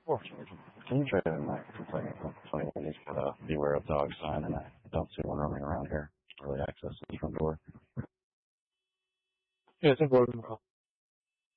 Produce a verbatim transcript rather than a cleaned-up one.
Or can you trade in my complaint from twenty-one? He's got a beware of dog sign, and I don't see one roaming around here. Early access to the front door. Yeah, I think we're